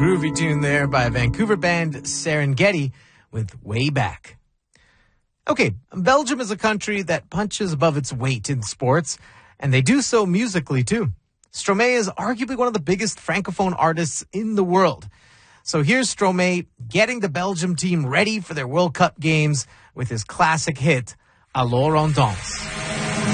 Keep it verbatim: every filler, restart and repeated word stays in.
Groovy tune there by Vancouver band Serengeti with Way Back. Okay, Belgium is a country that punches above its weight in sports, and they do so musically too. Stromae is arguably one of the biggest francophone artists in the world. So here's Stromae getting the Belgium team ready for their World Cup games with his classic hit, Alors on danse.